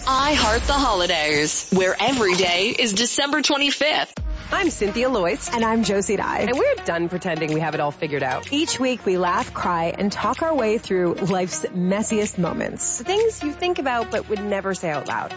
I Heart the Holidays, where every day is December 25th. I'm Cynthia Loyce. And I'm Josie Dye. And we're done pretending we have it all figured out. Each week we laugh, cry, and talk our way through life's messiest moments. The things you think about but would never say out loud.